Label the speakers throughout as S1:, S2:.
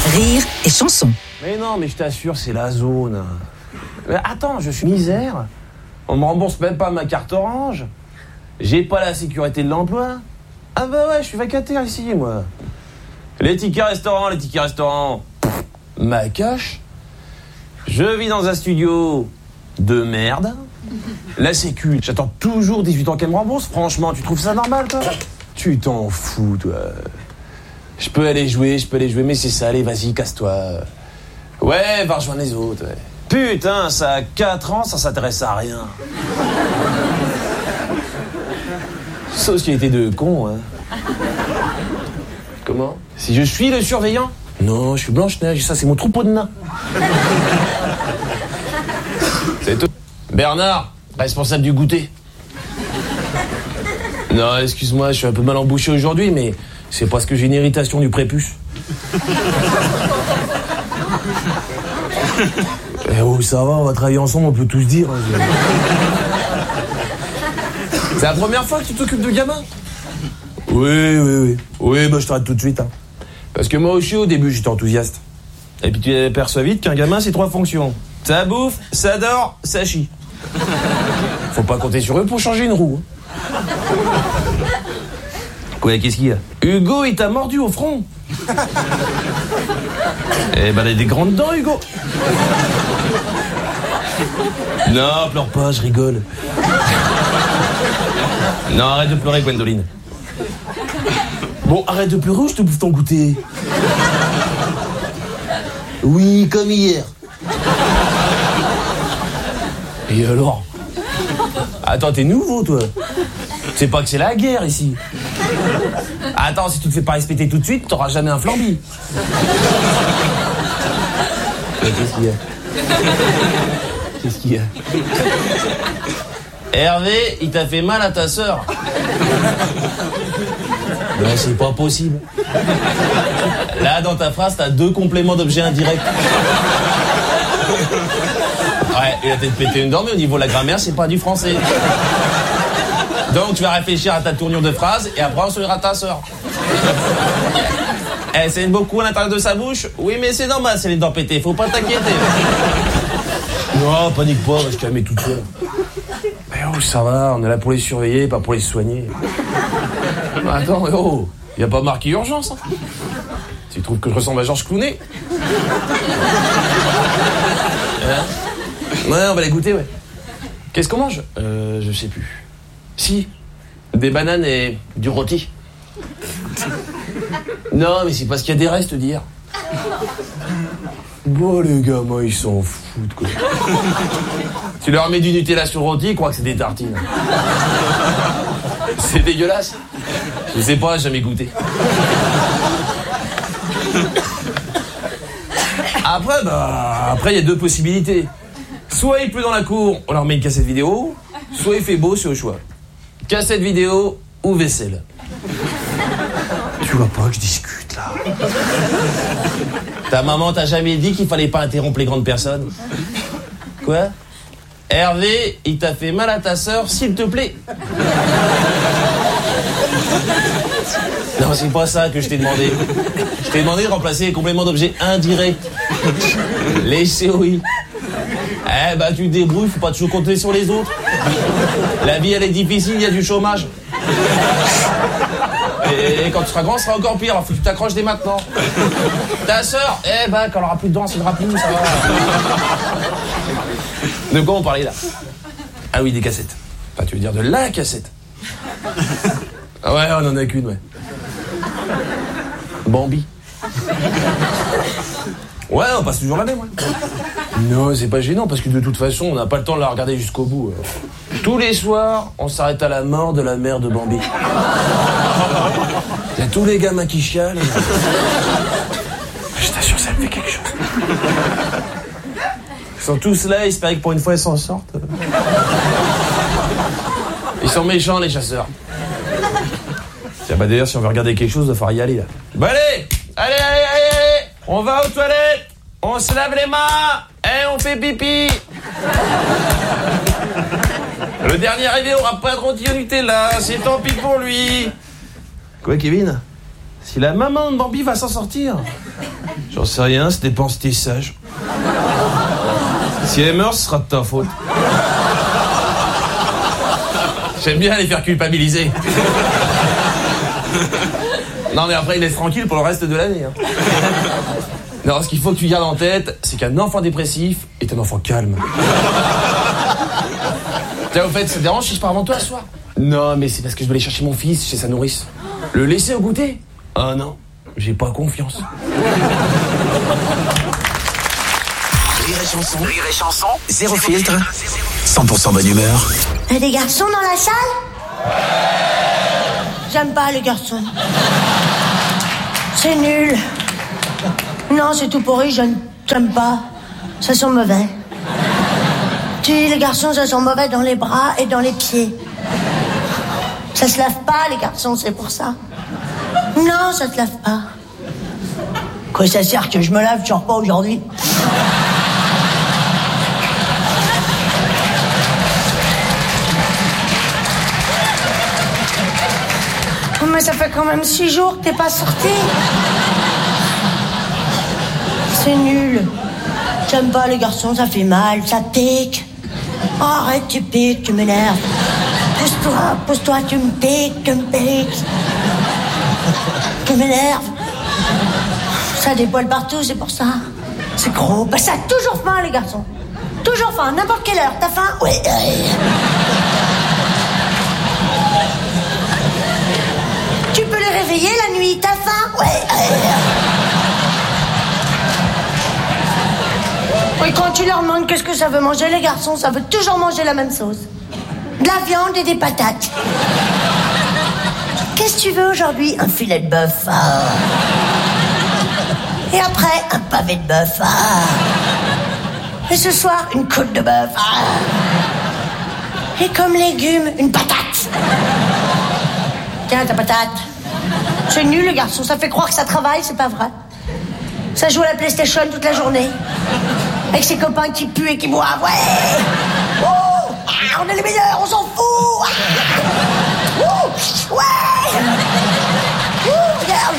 S1: Rire et chanson.
S2: Mais non, mais je t'assure, c'est la zone. Mais attends, je suis misère. On me rembourse même pas ma carte orange. J'ai pas la sécurité de l'emploi. Ah bah ouais, je suis vacataire ici, moi. Les tickets restaurants. Ma cache. Je vis dans un studio de merde. La sécu, j'attends toujours 18 ans qu'elle me rembourse. Franchement, tu trouves ça normal, toi? Tu t'en fous, toi. Je peux aller jouer, mais c'est ça, allez, vas-y, casse-toi. Ouais, va rejoindre les autres, ouais. Putain, ça a 4 ans, ça s'intéresse à rien. Société de cons, hein. Comment? Si je suis le surveillant? Non, je suis Blanche-Neige, ça c'est mon troupeau de nains. C'est tout. Bernard, responsable du goûter. Non, excuse-moi, je suis un peu mal embouché aujourd'hui, mais c'est parce que j'ai une irritation du prépuce. Eh oh, ça va, on va travailler ensemble, on peut tout se dire. C'est la première fois que tu t'occupes de gamins? Oui. Oui, bah je t'arrête tout de suite. Hein. Parce que moi aussi, au début, j'étais enthousiaste. Et puis tu aperçois vite qu'un gamin, c'est 3 fonctions. Ça bouffe, ça dort, ça chie. Faut pas compter sur eux pour changer une roue. Quoi, qu'est-ce qu'il y a? Hugo, il t'a mordu au front. Eh ben, il a des grandes dents, Hugo. Non, pleure pas, je rigole. Non, arrête de pleurer, Gwendoline. Bon, arrête de pleurer ou je te bouffe ton goûter. Oui, comme hier. Et alors? Attends, t'es nouveau, toi? C'est pas que c'est la guerre, ici. Attends, si tu te fais pas respecter tout de suite, t'auras jamais un flambi. Qu'est-ce qu'il y a? Qu'est-ce qu'il y a? Hervé, il t'a fait mal à ta sœur. Non, c'est pas possible. Là, dans ta phrase, t'as 2 compléments d'objets indirects. Ouais, il a peut-être pété une dent, mais au niveau de la grammaire, c'est pas du français. Donc, tu vas réfléchir à ta tournure de phrase et après, on sourira ta sœur. Elle saigne beaucoup à l'intérieur de sa bouche? Oui, mais c'est normal, c'est les dents pétées, faut pas t'inquiéter. Non, panique pas, je calme toute seule. Mais oh, ça va, on est là pour les surveiller, pas pour les soigner. Attends, oh, y a pas marqué urgence, hein. Tu trouves que je ressemble à Georges Clooney? Hein? Ouais, on va les goûter, ouais. Qu'est-ce qu'on mange? Je sais plus. Si, des bananes et du rôti. Non, mais c'est parce qu'il y a des restes d'hier. Bon, les gamins, ils s'en foutent, quoi. Tu leur mets du Nutella sur rôti, ils croient que c'est des tartines. C'est dégueulasse. Je sais pas, j'ai jamais goûté. Après, il y a 2 possibilités. Soit il pleut dans la cour, on leur met une cassette vidéo, soit il fait beau, c'est au choix. Cassette vidéo ou vaisselle. Tu vois pas que je discute, là. Ta maman t'a jamais dit qu'il fallait pas interrompre les grandes personnes? Quoi? Hervé, il t'a fait mal à ta sœur, s'il te plaît. Non, c'est pas ça que je t'ai demandé. Je t'ai demandé de remplacer les compléments d'objets indirects. Les COI. Eh bah tu te débrouilles, faut pas toujours compter sur les autres. La vie elle est difficile, il y a du chômage. Et quand tu seras grand, ce sera encore pire, alors faut que tu t'accroches dès maintenant. Ta sœur, eh bah quand elle aura plus de dents, elle s'aidera plus, ça va. De quoi on parlait là? Ah oui, des cassettes. Enfin, tu veux dire de la cassette. Ah ouais, on en a qu'une, ouais. Bambi. Ouais, on passe toujours la même, ouais. Non, c'est pas gênant, parce que de toute façon, on n'a pas le temps de la regarder jusqu'au bout. Tous les soirs, on s'arrête à la mort de la mère de Bambi. Il y a tous les gamins qui chialent. Je t'assure, ça me fait quelque chose. Ils sont tous là, ils espèrent que pour une fois, ils s'en sortent. Ils sont méchants, les chasseurs. Tiens, bah d'ailleurs, si on veut regarder quelque chose, il va falloir y aller, là. Bah allez, on va aux toilettes, on se lave les mains, et on fait pipi. Le dernier arrivé aura pas de rôti au Nutella, c'est tant pis pour lui. Quoi, Kevin? Si la maman de Bambi va s'en sortir. J'en sais rien, ça dépend si t'es sage. Si elle meurt, ce sera de ta faute. J'aime bien les faire culpabiliser. Non mais après, il laisse tranquille pour le reste de l'année. Hein. Non, ce qu'il faut que tu gardes en tête, c'est qu'un enfant dépressif est un enfant calme. Tiens, au fait, ça te dérange si je pars avant toi ce soir? Non, mais c'est parce que je dois aller chercher mon fils chez sa nourrice. Le laisser au goûter? Ah non, j'ai pas confiance.
S1: Rire et chanson, zéro filtre, 100% bonne humeur.
S3: Il y a des garçons dans la salle? J'aime pas les garçons. C'est nul. Non, c'est tout pourri, j'aime pas. Ça sent mauvais. Les garçons, ça sent mauvais dans les bras et dans les pieds. Ça se lave pas, les garçons, c'est pour ça. Non, ça se lave pas. Quoi ça sert que je me lave, je sors pas aujourd'hui? Mais ça fait quand même 6 jours que t'es pas sorti. C'est nul. J'aime pas les garçons, ça fait mal, ça pique. Oh, arrête, tu piques, tu m'énerves. Pousse-toi, tu me piques, tu me piques. Tu m'énerves. Ça déboile partout, c'est pour ça. C'est gros. Bah, ça a toujours faim, les garçons. Toujours faim, n'importe quelle heure. T'as faim? Oui. Tu peux les réveiller la nuit, t'as faim? Oui. Oui, quand tu leur demandes qu'est-ce que ça veut manger, les garçons, ça veut toujours manger la même chose. De la viande et des patates. Qu'est-ce que tu veux aujourd'hui? Un filet de bœuf. Ah. Et après, un pavé de bœuf. Ah. Et ce soir, une côte de bœuf. Ah. Et comme légumes, une patate. Tiens, ta patate. C'est nul, le garçon. Ça fait croire que ça travaille, c'est pas vrai. Ça joue à la PlayStation toute la journée. Avec ses copains qui puent et qui boivent. Ouais. Oh, on est les meilleurs, on s'en fout. Oh, ouais. Regarde.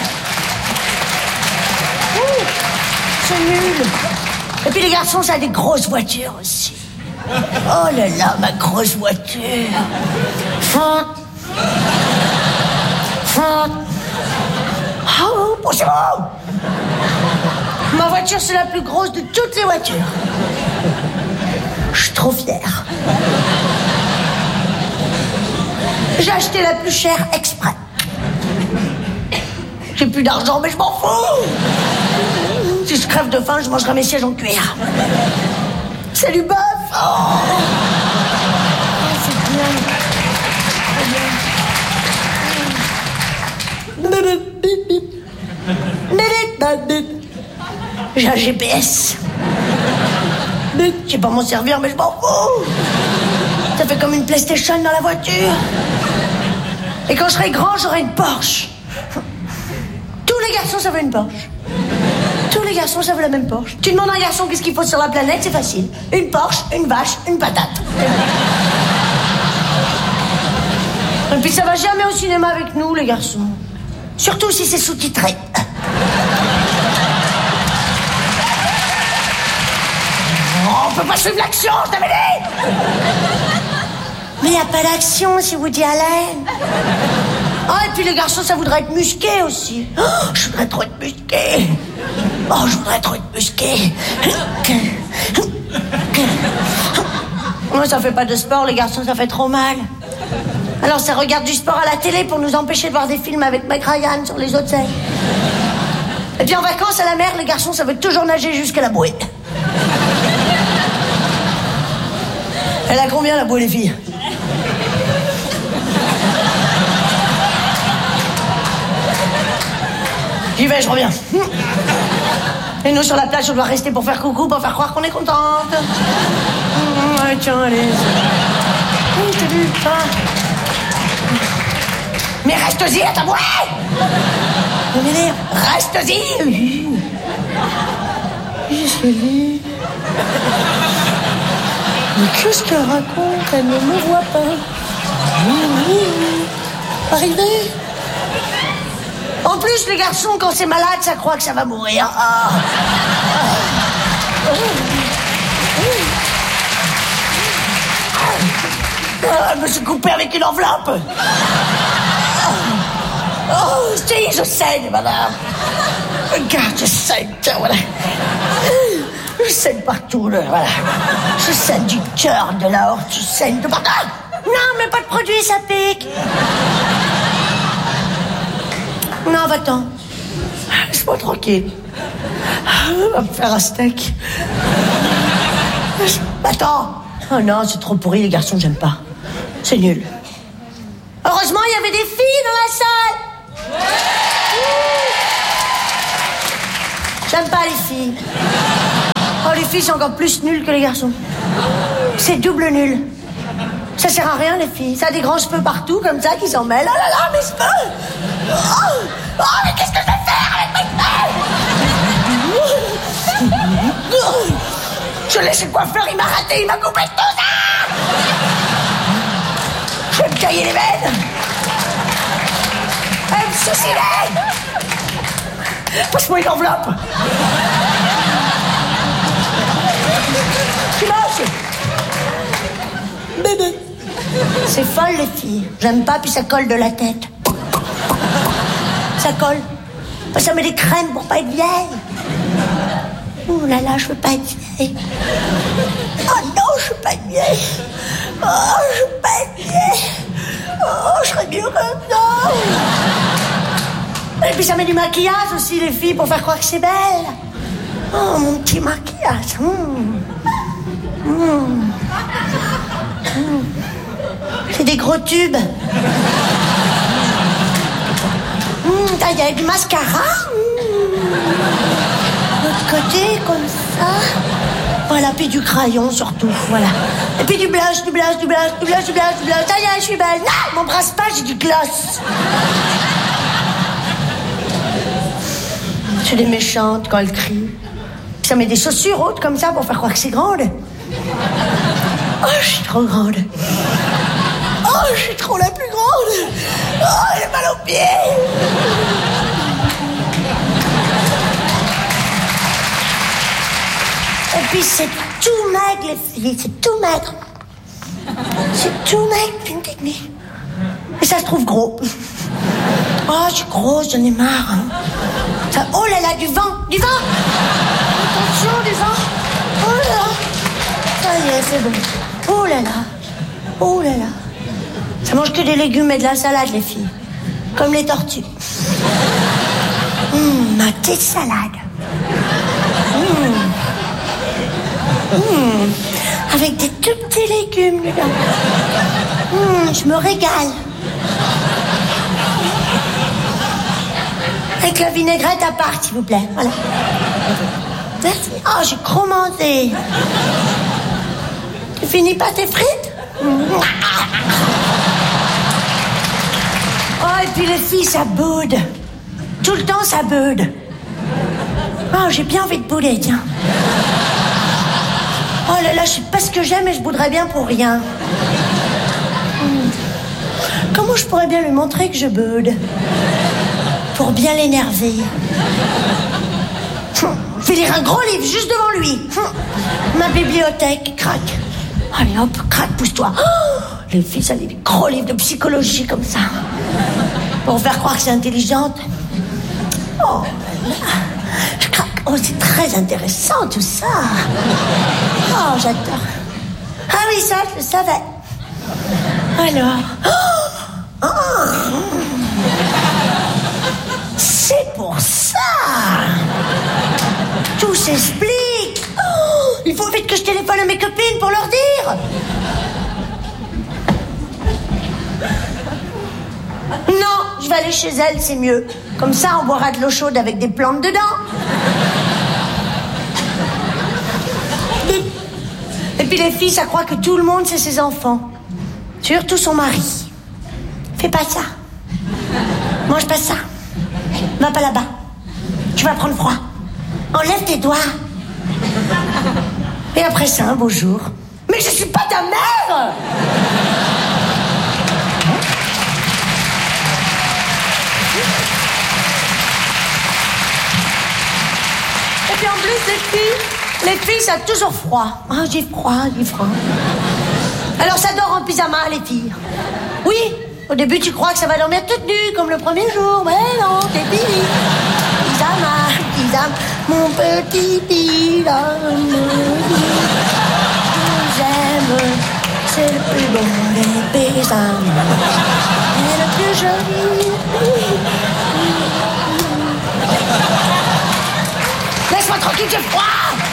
S3: C'est nul. Et puis les garçons, ça a des grosses voitures aussi. Oh là là, ma grosse voiture. Oh, bon, c'est bon. Ma voiture, c'est la plus grosse de toutes les voitures. Je suis trop fière. J'ai acheté la plus chère exprès. J'ai plus d'argent, mais je m'en fous. Si je crève de faim, je mangerai mes sièges en cuir. C'est du bœuf. Oh. C'est bien. J'ai un GPS. Je sais pas m'en servir, mais je m'en fous. Ça fait comme une PlayStation dans la voiture. Et quand je serai grand, j'aurai une Porsche. Tous les garçons, ça veut une Porsche. Tous les garçons, ça veut la même Porsche. Tu demandes à un garçon qu'est-ce qu'il faut sur la planète, c'est facile. Une Porsche, une vache, une patate. Et puis ça va jamais au cinéma avec nous, les garçons. Surtout si c'est sous-titré. On peut pas suivre l'action, je t'avais dit. Mais y a pas d'action si Woody Allen. Ah, et puis les garçons, ça voudrait être musqué aussi. Oh, je voudrais trop être musqué. Oh, je voudrais trop être musqué. Moi, ça fait pas de sport, les garçons, ça fait trop mal. Alors ça regarde du sport à la télé pour nous empêcher de voir des films avec Meg Ryan sur les hôtels. Et puis en vacances à la mer, les garçons, ça veut toujours nager jusqu'à la bouée. Elle a combien la bouée, les filles? J'y vais, je reviens. Et nous sur la plage, on doit rester pour faire coucou, pour faire croire qu'on est contente. Ouais, tiens, allez. T'as vu, mais reste-y à ta bouée. Reste-y. Mais qu'est-ce qu'elle raconte? Elle ne me voit pas. Arrivé. Oh, En plus, les garçons, quand c'est malade, ça croit que ça va mourir. Je me suis coupé avec une enveloppe. Si, je saigne, madame. Regarde, je saigne, tiens, voilà. Je saigne partout, là, voilà. Je saigne du cœur, de la horte, je saigne de partout. Non, mais pas de produit, ça pique. Non, va-t'en. Laisse-moi tranquille. On va me faire un steak. Attends. Oh non, c'est trop pourri, les garçons, j'aime pas. C'est nul. Heureusement, il y avait des filles dans la salle. J'aime pas les filles. Oh, les filles, c'est encore plus nul que les garçons. C'est double nul. Ça sert à rien, les filles. Ça a des grands cheveux partout, comme ça, qui s'en mêlent. Oh là là, mes cheveux. Oh, mais qu'est-ce que je vais faire avec mes cheveux? Je l'ai chez le coiffeur, il m'a raté, il m'a coupé tout ça. Je vais me cailler les veines. Je vais me suicider. Passe-moi une enveloppe. Tu lâches. Bébé. C'est folle, les filles. J'aime pas, puis ça colle de la tête. Ça colle. Ça met des crèmes pour pas être vieille. Oh là là, je veux pas être vieille. Oh non, je veux pas être vieille. Oh, je veux pas être vieille. Oh, je serais mieux maintenant. Et puis ça met du maquillage aussi, les filles, pour faire croire que c'est belle. Oh, mon petit maquillage. C'est des gros tubes. Il y a du mascara. De l'autre côté, comme ça. Voilà, puis du crayon surtout, voilà. Et puis du blush, du blush, du blush, du blush, du blush, du blush. Ça y est, je suis belle. Non, m'embrasse pas, j'ai du gloss. C'est des méchantes quand elles crient. Puis ça met des chaussures hautes comme ça pour faire croire que c'est grande. Oh, je suis trop grande. Oh, je suis trop la plus grande. Oh, j'ai mal aux pieds. Et puis c'est tout maigre, les filles. C'est tout maigre. C'est tout maigre, c'est une technique. Et ça se trouve gros. Oh, je suis grosse, j'en ai marre. Hein. Ça, oh là là, du vent. Du vent. Attention, du vent. Oh là là. Ça y est, c'est bon. Oh là là. Oh là là. Ça mange que des légumes et de la salade, les filles. Comme les tortues. Ma petite salade. Avec des tout petits légumes dedans. Je me régale. Avec la vinaigrette à part, s'il vous plaît. Voilà. Merci. Oh, j'ai trop mangé. Tu finis pas tes frites? Oh, et puis les filles, ça boude. Tout le temps, ça boude. Oh, j'ai bien envie de bouder, tiens. Oh là là, je sais pas ce que j'aime et je bouderais bien pour rien. Comment je pourrais bien lui montrer que je boude? Pour bien l'énerver. Je vais lire un gros livre juste devant lui. Ma bibliothèque, crac. Allez hop, crac, pousse-toi. Oh, les filles, ça lit des gros livres de psychologie comme ça. Pour faire croire que c'est intelligente. Oh là là. Je craque. Oh, c'est très intéressant tout ça. Oh, j'adore. Ah oui, ça, je le savais. Alors. Oh, c'est pour ça. Tout s'explique. Oh, il faut vite que je téléphone à mes copines pour leur dire. Non, je vais aller chez elle, c'est mieux. Comme ça, on boira de l'eau chaude avec des plantes dedans. Et puis les filles, ça croit que tout le monde, c'est ses enfants. Surtout son mari. Fais pas ça. Mange pas ça. Va pas là-bas. Tu vas prendre froid. Enlève tes doigts. Et après ça, un beau jour. Mais je suis pas ta mère! puis en plus, les filles, ça a toujours froid. Ah, j'ai froid. Alors ça dort en pyjama, les filles. Oui, au début, tu crois que ça va dormir toute nue, comme le premier jour. Mais non, t'es fini. Pyjama, mon petit pyjama. J'aime, c'est le plus beau des pyjamas. Et le plus joli. Laisse-moi tranquille, j'ai froid.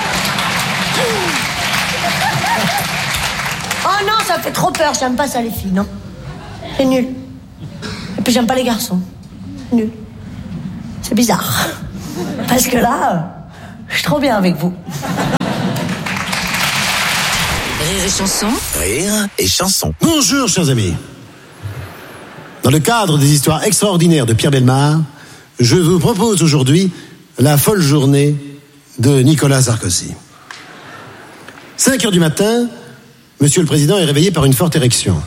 S3: Oh non, ça me fait trop peur, j'aime pas ça les filles, non. C'est nul. Et puis j'aime pas les garçons. Nul. C'est bizarre. Parce que là, je suis trop bien avec vous.
S4: Rire et chanson.
S1: Rire et chanson.
S5: Bonjour chers amis. Dans le cadre des histoires extraordinaires de Pierre Bellemare, je vous propose aujourd'hui la folle journée de Nicolas Sarkozy. 5h du matin, Monsieur le Président est réveillé par une forte érection.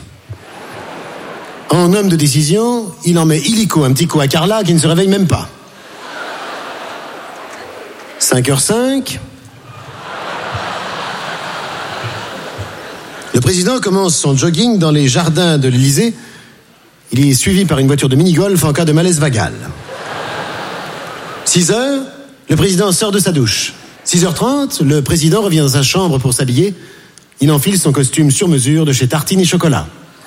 S5: En homme de décision, il en met illico un petit coup à Carla qui ne se réveille même pas. 5h05. Le président commence son jogging dans les jardins de l'Élysée. Il est suivi par une voiture de mini-golf en cas de malaise vagal. 6h, le président sort de sa douche. 6h30, le président revient dans sa chambre pour s'habiller. Il enfile son costume sur mesure de chez Tartine et Chocolat.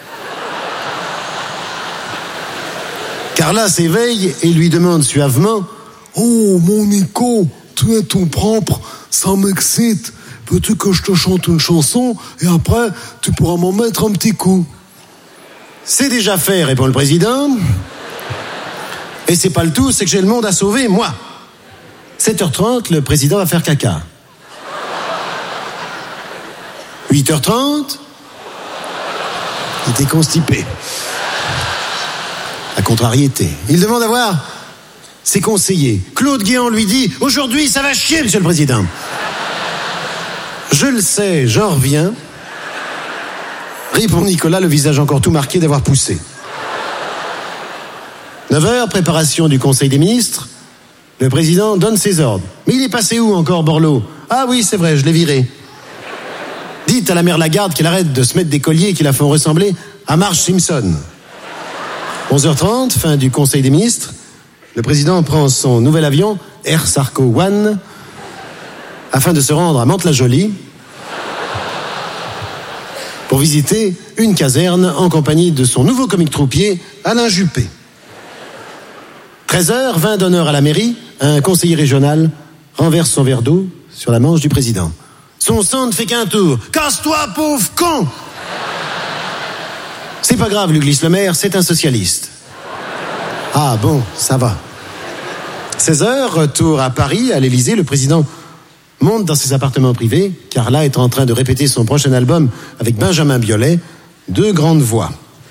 S5: Carla s'éveille et lui demande suavement: « Oh, mon Nico, tu es tout propre, ça m'excite. Veux-tu que je te chante une chanson et après, tu pourras m'en mettre un petit coup ?» « C'est déjà fait, répond le président. Et c'est pas le tout, c'est que j'ai le monde à sauver, moi. 7h30, le président va faire caca. 8h30, il était constipé. La contrariété. Il demande à voir ses conseillers. Claude Guéant lui dit: « Aujourd'hui, ça va chier, monsieur le président. » Je le sais, j'en reviens. Répond Nicolas, le visage encore tout marqué d'avoir poussé. 9h, préparation du Conseil des ministres. Le président donne ses ordres. Mais il est passé où encore, Borloo? Ah oui, c'est vrai, je l'ai viré. Dites à la mère Lagarde qu'elle arrête de se mettre des colliers qui la font ressembler à Marge Simpson. 11h30, fin du Conseil des ministres. Le président prend son nouvel avion, Air Sarko One, afin de se rendre à Mantes-la-Jolie pour visiter une caserne en compagnie de son nouveau comique troupier, Alain Juppé. 13h, vin d'honneur à la mairie, un conseiller régional renverse son verre d'eau sur la manche du président. Son sang ne fait qu'un tour. Casse-toi, pauvre con! C'est pas grave, lui glisse le maire, c'est un socialiste. Ah bon, ça va. 16h, retour à Paris, à l'Élysée, le président monte dans ses appartements privés. Carla est en train de répéter son prochain album avec Benjamin Biolay, Deux grandes voix.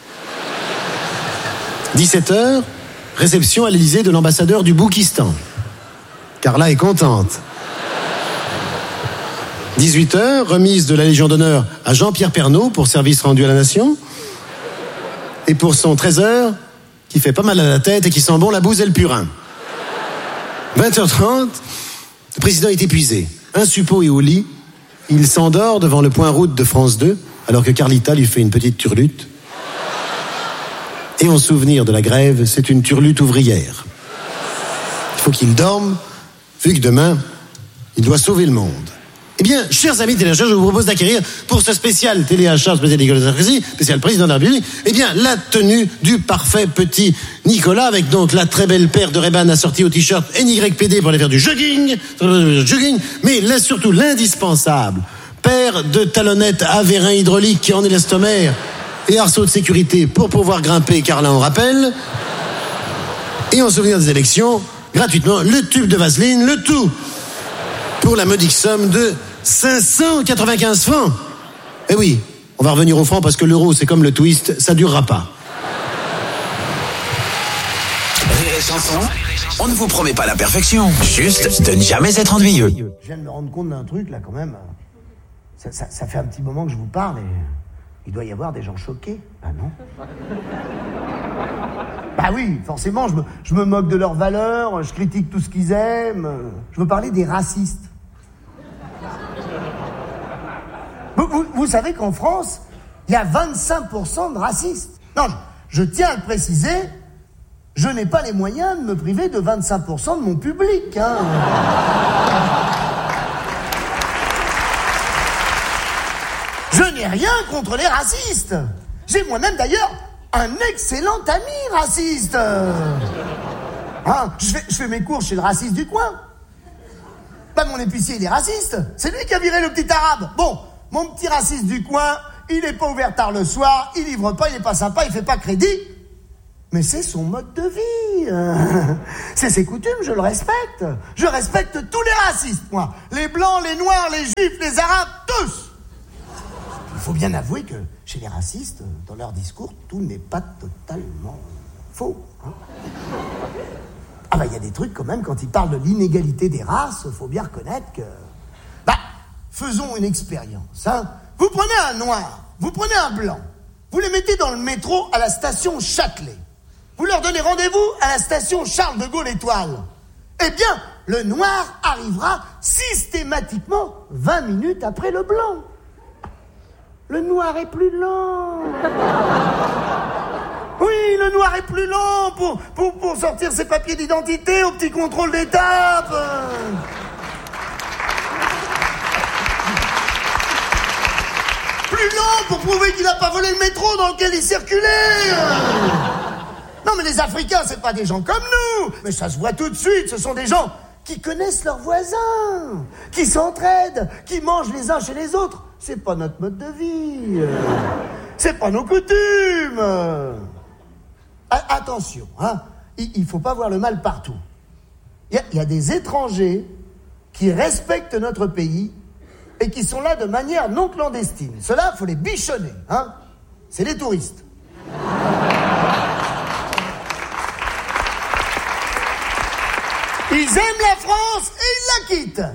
S5: 17h, réception à l'Élysée de l'ambassadeur du Boukistan. Carla est contente. 18h, remise de la Légion d'honneur à Jean-Pierre Pernaut pour service rendu à la nation. Et pour son trésor, qui fait pas mal à la tête et qui sent bon la bouse et le purin. 20h30, le président est épuisé. Un suppôt et au lit, il s'endort devant le point route de France 2, alors que Carlita lui fait une petite turlute. Et en souvenir de la grève, c'est une turlute ouvrière. Il faut qu'il dorme, vu que demain, il doit sauver le monde. Eh bien, chers amis téléacheteurs, je vous propose d'acquérir pour ce spécial téléachat, spécial Nicolas Sarkozy, spécial président de la République, eh bien, la tenue du parfait petit Nicolas, avec donc la très belle paire de Ray-Ban assortie au t-shirt NYPD pour aller faire du jogging, mais là, surtout l'indispensable paire de talonnettes à vérin hydraulique en élastomère et arceaux de sécurité pour pouvoir grimper, Carla en rappelle. Et en souvenir des élections, gratuitement, le tube de Vaseline, le tout pour la modique somme de 595 francs. Eh oui, on va revenir au franc parce que l'euro, c'est comme le twist, ça durera pas.
S1: Rire et chanson, on ne vous promet pas la perfection, juste de ne jamais être ennuyeux.
S6: Je viens de me rendre compte d'un truc, là, quand même. Ça fait un petit moment que je vous parle et il doit y avoir des gens choqués. Ah non? Bah oui, forcément, je me moque de leurs valeurs, je critique tout ce qu'ils aiment. Je veux parler des racistes. Vous savez qu'en France, il y a 25% de racistes. Non, je tiens à le préciser, je n'ai pas les moyens de me priver de 25% de mon public, hein. Je n'ai rien contre les racistes. J'ai moi-même d'ailleurs un excellent ami raciste. Hein, je fais mes cours chez le raciste du coin. Bah mon épicier il est raciste. C'est lui qui a viré le petit arabe. Bon, mon petit raciste du coin, il est pas ouvert tard le soir, il livre pas, il est pas sympa, il fait pas crédit. Mais c'est son mode de vie. C'est ses coutumes, je le respecte. Je respecte tous les racistes, moi. Les blancs, les noirs, les juifs, les arabes, tous. Il faut bien avouer que chez les racistes, dans leur discours, tout n'est pas totalement faux. Hein. Ah bah il y a des trucs quand même, quand ils parlent de l'inégalité des races, faut bien reconnaître que... Bah, faisons une expérience. Hein. Vous prenez un noir, vous prenez un blanc, vous les mettez dans le métro à la station Châtelet. Vous leur donnez rendez-vous à la station Charles de Gaulle Étoile. Eh bien, le noir arrivera systématiquement 20 minutes après le blanc. Le noir est plus lent. Oui, le noir est plus lent pour sortir ses papiers d'identité au petit contrôle d'étape. Plus lent pour prouver qu'il n'a pas volé le métro dans lequel il circulait. Non, mais les Africains, c'est pas des gens comme nous. Mais ça se voit tout de suite, ce sont des gens qui connaissent leurs voisins, qui s'entraident, qui mangent les uns chez les autres. C'est pas notre mode de vie. C'est pas nos coutumes. Attention, hein. Il faut pas voir le mal partout. Il y a des étrangers qui respectent notre pays et qui sont là de manière non clandestine. Ceux-là, faut les bichonner, hein. C'est les touristes. Ils aiment la France et ils la quittent.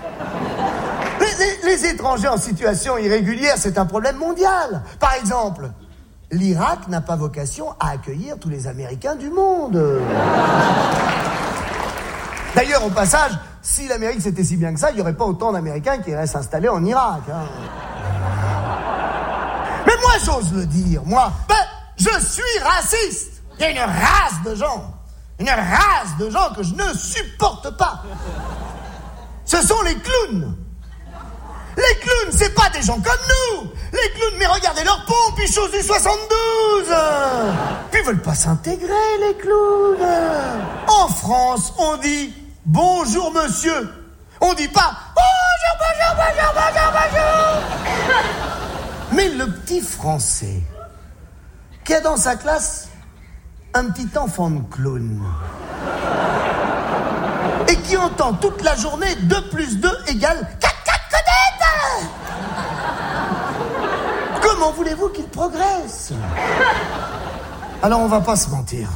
S6: Les étrangers en situation irrégulière, c'est un problème mondial. Par exemple, l'Irak n'a pas vocation à accueillir tous les Américains du monde. D'ailleurs, au passage, si l'Amérique c'était si bien que ça, il n'y aurait pas autant d'Américains qui iraient s'installer en Irak. Hein. Mais moi, j'ose le dire, moi, je suis raciste. Il y a une race de gens que je ne supporte pas. Ce sont les clowns. Les clowns, c'est pas des gens comme nous. Les clowns, mais regardez leur pompe, ils chose du 72. Puis ils veulent pas s'intégrer, les clowns. En France, on dit bonjour monsieur. On dit pas bonjour. Mais le petit Français qui a dans sa classe un petit enfant de clown et qui entend toute la journée 2 + 2 = 4 connaître. Comment voulez-vous qu'il progresse? Alors on va pas se mentir.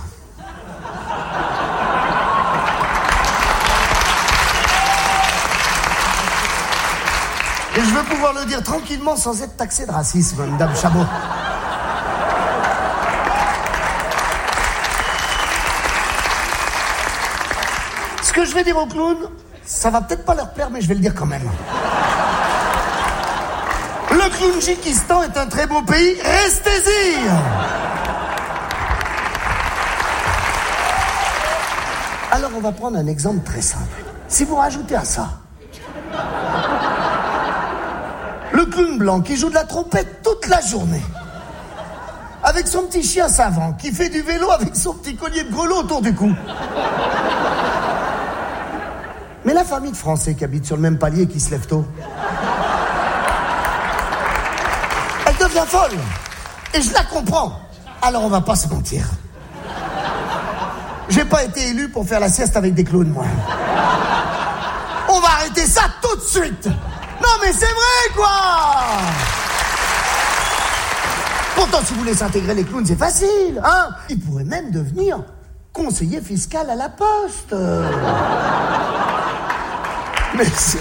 S6: Et je veux pouvoir le dire tranquillement sans être taxé de racisme, Madame Chabot. Ce que je vais dire aux clowns, ça va peut-être pas leur plaire, mais je vais le dire quand même. Le Clownjikistan est un très beau pays, restez-y. Alors on va prendre un exemple très simple. Si vous rajoutez à ça le clown blanc qui joue de la trompette toute la journée, avec son petit chien savant qui fait du vélo avec son petit collier de grelots autour du cou. Mais la famille de Français qui habite sur le même palier et qui se lève tôt, elle devient folle. Et je la comprends. Alors on va pas se mentir. J'ai pas été élu pour faire la sieste avec des clowns, moi. On va arrêter ça tout de suite. Non mais c'est vrai, quoi. Pourtant, si vous voulez s'intégrer les clowns, c'est facile, hein. Ils pourraient même devenir conseiller fiscal à la Poste. Mais si.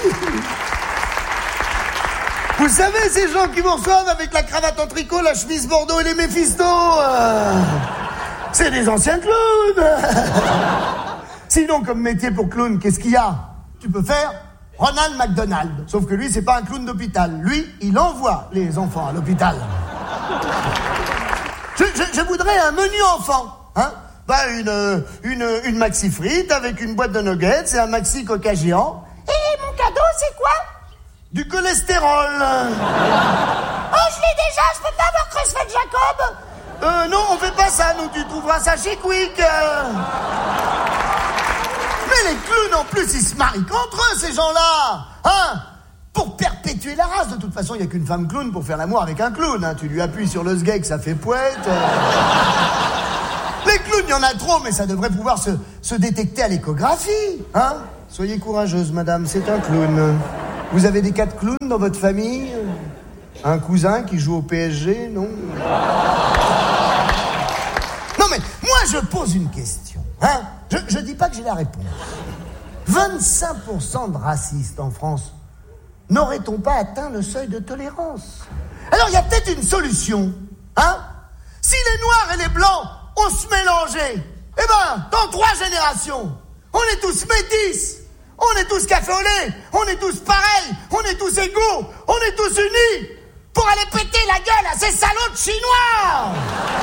S6: Vous savez, ces gens qui vous reçoivent avec la cravate en tricot, la chemise bordeaux et les Méphisto. C'est des anciens clowns. Sinon, comme métier pour clown, qu'est-ce qu'il y a? Tu peux faire Ronald McDonald. Sauf que lui, c'est pas un clown d'hôpital. Lui, il envoie les enfants à l'hôpital. Je voudrais un menu enfant, hein? Bah, une maxi frite avec une boîte de nuggets et un maxi coca géant.
S3: Et mon cadeau, c'est quoi?
S6: Du cholestérol.
S3: Oh, je l'ai déjà, je peux pas avoir Creutzfeldt Jacob.
S6: Non, on fait pas ça, nous, tu trouveras ça chez Quick. Mais les clowns, en plus, ils se marient qu'entre eux, ces gens-là. Hein? Pour perpétuer la race. De toute façon, il n'y a qu'une femme clown pour faire l'amour avec un clown. Hein. Tu lui appuies sur le sgeg, ça fait poète. Les clowns, il y en a trop, mais ça devrait pouvoir se détecter à l'échographie. Hein? Soyez courageuse, madame, c'est un clown. Vous avez des cas de clowns dans votre famille? Un cousin qui joue au PSG, non? Non, mais moi, je pose une question. Hein? Je dis pas que j'ai la réponse. 25% de racistes en France. N'aurait-on pas atteint le seuil de tolérance? Alors, il y a peut-être une solution. Hein? Si les Noirs et les Blancs, on se mélangeait, eh ben, dans 3 générations, on est tous métis. On est tous café au lait, on est tous pareils, on est tous égaux, on est tous unis pour aller péter la gueule à ces salauds de Chinois.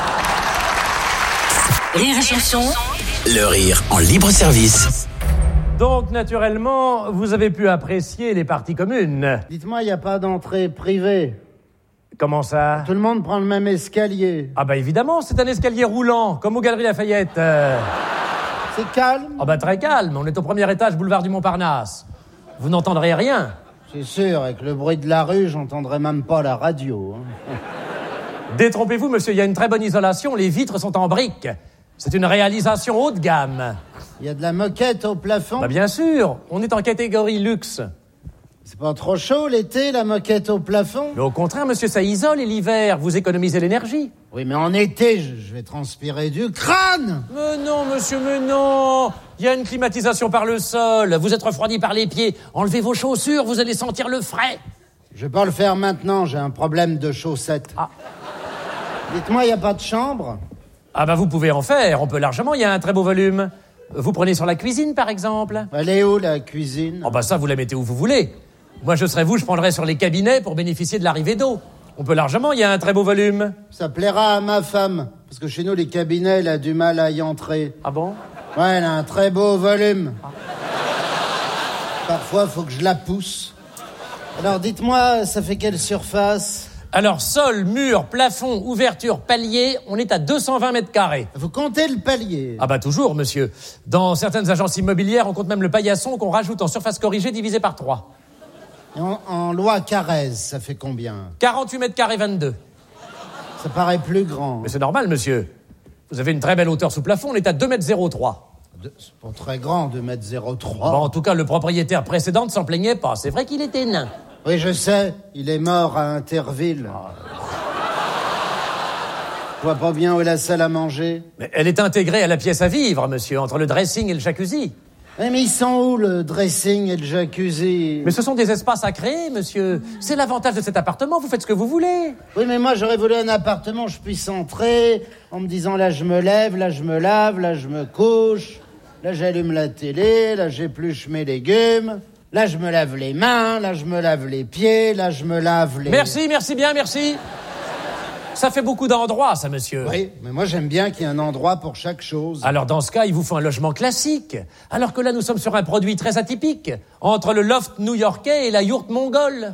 S4: Rire et chanson.
S1: Le rire en libre service.
S7: Donc, naturellement, vous avez pu apprécier les parties communes.
S8: Dites-moi, il n'y a pas d'entrée privée?
S7: Comment ça?
S8: Tout le monde prend le même escalier.
S7: Ah bah évidemment, c'est un escalier roulant, comme aux Galeries Lafayette.
S8: C'est calme?
S7: Ah bah très calme, on est au premier étage, boulevard du Montparnasse. Vous n'entendrez rien.
S8: C'est sûr, avec le bruit de la rue, j'entendrai même pas la radio. Hein.
S7: Détrompez-vous, monsieur, il y a une très bonne isolation, les vitres sont en briques. C'est une réalisation haut de gamme.
S8: Il y a de la moquette au plafond?
S7: Bah bien sûr, on est en catégorie luxe.
S8: C'est pas trop chaud l'été, la moquette au plafond?
S7: Mais au contraire, monsieur, ça isole et l'hiver, vous économisez l'énergie.
S8: Oui, mais en été, je vais transpirer du crâne!
S7: Mais non, monsieur, mais non! Il y a une climatisation par le sol, vous êtes refroidi par les pieds. Enlevez vos chaussures, vous allez sentir le frais.
S8: Je vais pas le faire maintenant, j'ai un problème de chaussettes.
S7: Ah.
S8: Dites-moi, il n'y a pas de chambre?
S7: Ah bah vous pouvez en faire, on peut largement, il y a un très beau volume. Vous prenez sur la cuisine, par exemple?
S8: Elle est où, la cuisine?
S7: Oh bah ça, vous la mettez où vous voulez. Moi, je serais vous, je prendrais sur les cabinets pour bénéficier de l'arrivée d'eau. On peut largement, il y a un très beau volume.
S8: Ça plaira à ma femme, parce que chez nous, les cabinets, elle a du mal à y entrer.
S7: Ah bon?
S8: Ouais, elle a un très beau volume. Ah. Parfois, faut que je la pousse. Alors, dites-moi, ça fait quelle surface?
S7: Alors, sol, mur, plafond, ouverture, palier, on est à 220 mètres carrés.
S8: Vous comptez le palier?
S7: Ah bah toujours, monsieur. Dans certaines agences immobilières, on compte même le paillasson qu'on rajoute en surface corrigée divisé par 3.
S8: Et en loi Carrez, ça fait combien?
S7: 48 mètres carrés 22.
S8: Ça paraît plus grand.
S7: Mais c'est normal, monsieur. Vous avez une très belle hauteur sous plafond, on est à 2 mètres 03.
S8: C'est pas très grand, 2 mètres 03.
S7: Bon, en tout cas, le propriétaire précédent ne s'en plaignait pas. C'est vrai qu'il était nain.
S8: Oui, je sais. Il est mort à Interville. Je vois pas bien où est la salle à manger.
S7: Mais elle est intégrée à la pièce à vivre, monsieur, entre le dressing et le jacuzzi.
S8: Oui, mais ils sont où, le dressing et le jacuzzi?
S7: Mais ce sont des espaces à créer, monsieur. C'est l'avantage de cet appartement, vous faites ce que vous voulez.
S8: Oui, mais moi, j'aurais voulu un appartement où je puisse entrer en me disant, là, je me lève, là, je me lave, là, je me couche, là, j'allume la télé, là, j'épluche mes légumes, là, je me lave les mains, là, je me lave les pieds, là, je me lave les...
S7: Merci, merci bien, merci. Ça fait beaucoup d'endroits, ça, monsieur.
S8: Oui, mais moi, j'aime bien qu'il y ait un endroit pour chaque chose.
S7: Alors, dans ce cas, il vous faut un logement classique. Alors que là, nous sommes sur un produit très atypique. Entre le loft new-yorkais et la yourte mongole.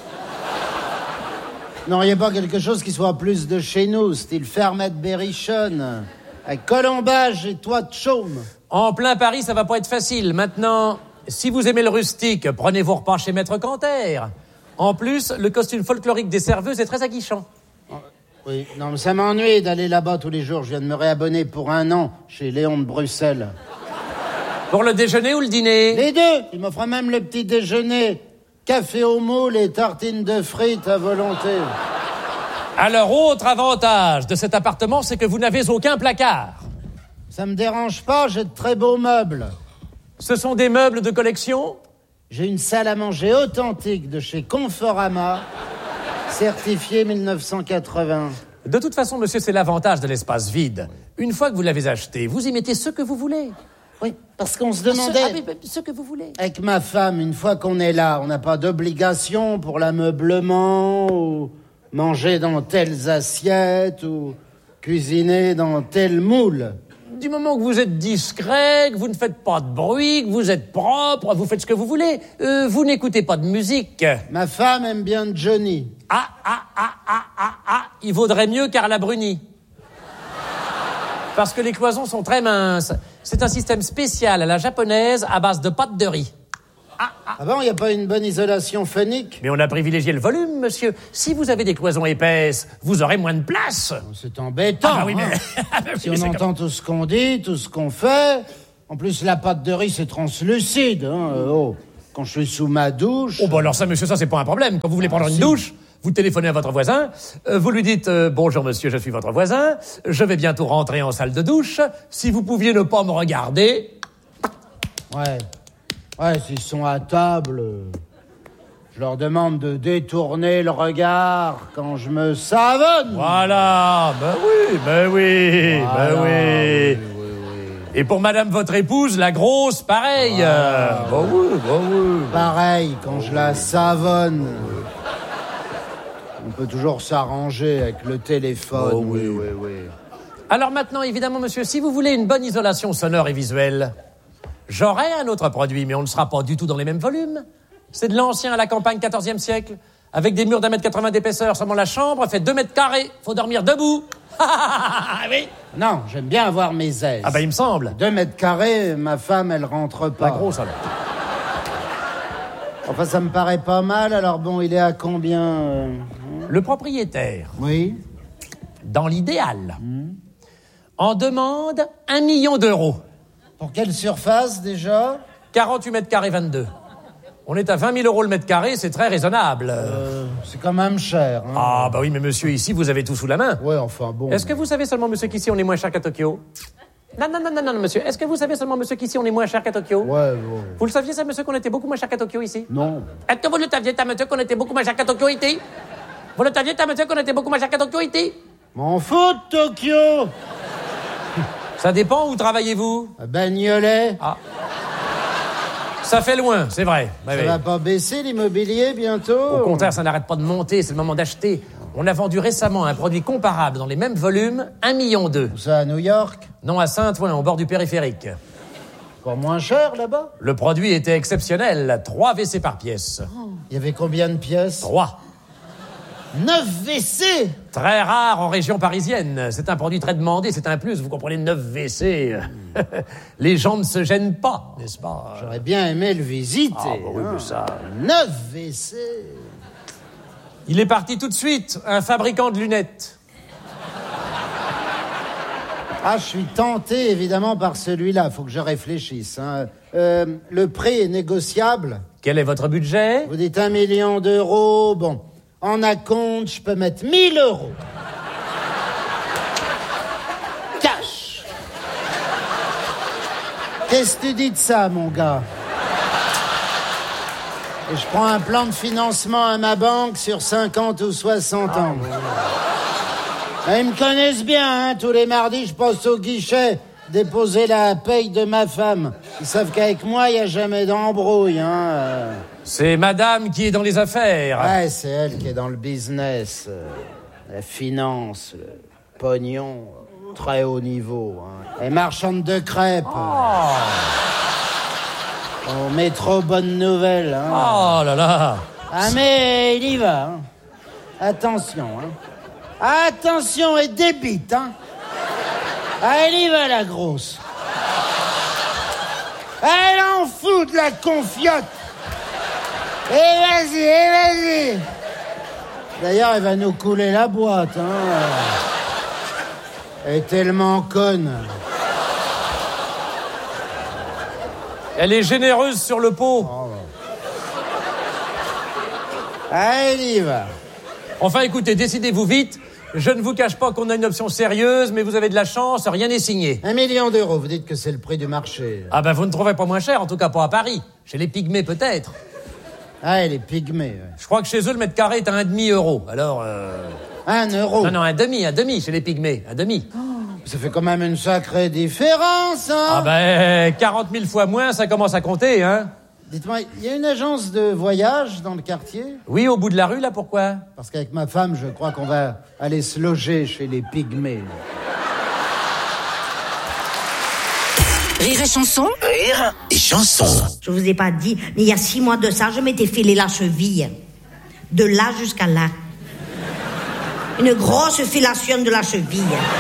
S8: N'auriez pas quelque chose qui soit plus de chez nous, style fermette berrichonne, avec colombage et toit de chaume?
S7: En plein Paris, ça va pas être facile. Maintenant, si vous aimez le rustique, prenez vos repas chez Maître Canter. En plus, le costume folklorique des serveuses est très aguichant.
S8: Oui, non, mais ça m'ennuie d'aller là-bas tous les jours. Je viens de me réabonner pour 1 an chez Léon de Bruxelles.
S7: Pour le déjeuner ou le dîner?
S8: Les deux. Il m'offre même le petit déjeuner. Café au moule et tartines de frites à volonté.
S7: Alors, autre avantage de cet appartement, c'est que vous n'avez aucun placard.
S8: Ça me dérange pas, j'ai de très beaux meubles.
S7: Ce sont des meubles de collection?
S8: J'ai une salle à manger authentique de chez Conforama, certifiée 1980.
S7: De toute façon, monsieur, c'est l'avantage de l'espace vide. Une fois que vous l'avez acheté, vous y mettez ce que vous voulez.
S8: Oui, parce qu'on se demandait...
S7: Ce que vous voulez.
S8: Avec ma femme, une fois qu'on est là, on n'a pas d'obligation pour l'ameublement, ou manger dans telles assiettes, ou cuisiner dans tel moule.
S7: Du moment que vous êtes discret, que vous ne faites pas de bruit, que vous êtes propre, vous faites ce que vous voulez. Vous n'écoutez pas de musique.
S8: Ma femme aime bien Johnny.
S7: Il vaudrait mieux Carla Bruni. Parce que les cloisons sont très minces. C'est un système spécial à la japonaise à base de pâte de riz.
S8: Ah bon, il n'y a pas une bonne isolation phonique?
S7: Mais on a privilégié le volume, monsieur. Si vous avez des cloisons épaisses, vous aurez moins de place.
S8: C'est embêtant.
S7: Ah bah oui, mais...
S8: Si on entend tout ce qu'on dit, tout ce qu'on fait... En plus, la pâte de riz, c'est translucide. Quand je suis sous ma douche...
S7: Oh, bah alors ça, monsieur, ça, c'est pas un problème. Quand vous voulez prendre une douche, vous téléphonez à votre voisin, vous lui dites « Bonjour, monsieur, je suis votre voisin. Je vais bientôt rentrer en salle de douche. Si vous pouviez ne pas me regarder... »
S8: Ouais, s'ils sont à table, je leur demande de détourner le regard quand je me savonne.
S7: Voilà, oui. Et pour madame votre épouse, la grosse, pareil. Oui.
S8: Pareil, quand je la savonne. On peut toujours s'arranger avec le téléphone.
S7: Oui. Alors maintenant, évidemment, monsieur, si vous voulez une bonne isolation sonore et visuelle... J'aurai un autre produit, mais on ne sera pas du tout dans les mêmes volumes. C'est de l'ancien à la campagne 14e siècle, avec des murs d'1,80 m d'épaisseur. Seulement la chambre fait 2 mètres carrés. Faut dormir debout. Oui.
S8: Non, j'aime bien avoir mes aises.
S7: Ah bah il me semble.
S8: 2 mètres carrés, ma femme, elle rentre pas.
S7: La grosse alors.
S8: Enfin, ça me paraît pas mal. Alors bon, il est à combien
S7: Le propriétaire,
S8: Oui.
S7: dans l'idéal, en demande 1 million d'euros.
S8: Pour quelle surface, déjà
S7: 48 mètres carrés 22. On est à 20 000 euros le mètre carré, c'est très raisonnable.
S8: C'est quand même cher.
S7: Ah bah oui, mais monsieur, ici, vous avez tout sous la main.
S8: Ouais, enfin bon.
S7: Est-ce que vous savez seulement, monsieur, qu'ici, on est moins cher qu'à Tokyo? Non, monsieur. Est-ce que vous savez seulement, monsieur, qu'ici, on est moins cher qu'à Tokyo?
S8: Ouais.
S7: Vous le saviez, ça, monsieur, qu'on était beaucoup moins cher qu'à Tokyo, ici?
S8: Non.
S7: Est-ce que vous le saviez, ça, monsieur, qu'on était beaucoup moins cher qu'à Tokyo, ici? Vous le saviez, ça, monsieur, qu'on était beaucoup moins cher qu'à Tokyo, ici?
S8: M'en fous de Tokyo.
S7: Ça dépend, où travaillez-vous?
S8: À Bagnolet.
S7: Ça fait loin, c'est vrai.
S8: Ça va pas baisser l'immobilier bientôt?
S7: Au contraire, ça n'arrête pas de monter, c'est le moment d'acheter. On a vendu récemment un produit comparable dans les mêmes volumes, 1,2 million.
S8: Où ça, à New York?
S7: Non, à Saint-Ouen, au bord du périphérique.
S8: Pas moins cher là-bas?
S7: Le produit était exceptionnel, 3 WC par pièce.
S8: Il y avait combien de pièces?
S7: 3.
S8: 9 WC.
S7: Très rare en région parisienne. C'est un produit très demandé, c'est un plus. Vous comprenez, 9 WC. Les gens ne se gênent pas, n'est-ce pas?
S8: J'aurais bien aimé le visiter.
S7: Ah, bah oui, mais ça...
S8: 9 WC.
S7: Il est parti tout de suite, un fabricant de lunettes.
S8: Ah, je suis tenté, évidemment, par celui-là. Faut que je réfléchisse. Le prix est négociable.
S7: Quel est votre budget?
S8: Vous dites 1 million d'euros. Bon, en acompte, je peux mettre 1 000 euros. Cash. Qu'est-ce que tu dis de ça, mon gars? Et je prends un plan de financement à ma banque sur 50 ou 60 ans. Ils me connaissent bien, hein. Tous les mardis, je passe au guichet déposer la paye de ma femme. Ils savent qu'avec moi, il n'y a jamais d'embrouille, hein.
S7: C'est madame qui est dans les affaires.
S8: Ouais, c'est elle qui est dans le business, la finance, le pognon, très haut niveau. Hein. Elle est marchande de crêpes. Au métro Bonne Nouvelle. Hein.
S7: Oh là là.
S8: Ah mais il y va. Hein. Attention. Hein. Attention et débite. Hein. Ah, elle y va la grosse. Elle en fout de la confiote. Et vas-y. D'ailleurs, elle va nous couler la boîte. Hein. Elle est tellement conne.
S7: Elle est généreuse sur le pot.
S8: Elle y va.
S7: Enfin, écoutez, décidez-vous vite. Je ne vous cache pas qu'on a une option sérieuse, mais vous avez de la chance, rien n'est signé.
S8: 1 million d'euros, vous dites que c'est le prix du marché.
S7: Ah ben, vous ne trouverez pas moins cher, en tout cas pas à Paris. Chez les pygmées, peut-être.
S8: Ah, les pygmées, ouais.
S7: Je crois que chez eux, le mètre carré est à 1,5 €. Alors,
S8: 1 euro.
S7: Non, un demi, chez les pygmées, un demi.
S8: Ça fait quand même une sacrée différence, hein.
S7: Ah ben, 40 000 fois moins, ça commence à compter, hein.
S8: Dites-moi, il y a une agence de voyage dans le quartier?
S7: Oui, au bout de la rue, là, pourquoi?
S8: Parce qu'avec ma femme, je crois qu'on va aller se loger chez les pygmées.
S4: Rire et chanson.
S1: Rire et chanson.
S3: Je vous ai pas dit, mais il y a 6 mois de ça, je m'étais filé la cheville. De là jusqu'à là. Une grosse fellation de la cheville.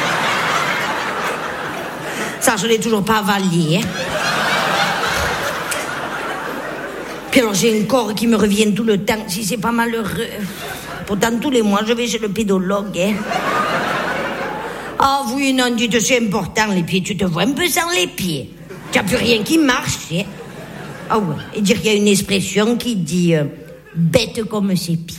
S3: Ça, je l'ai toujours pas avalé. Hein. Puis alors, j'ai un corps qui me revient tout le temps, si c'est pas malheureux. Pourtant, tous les mois, je vais chez le pédologue. Hein. Ah oui, non, dites, c'est important, les pieds. Tu te vois un peu sans les pieds. Tu n'as plus rien qui marche. Hein. Ah ouais. Et dire qu'il y a une expression qui dit bête comme ses pieds.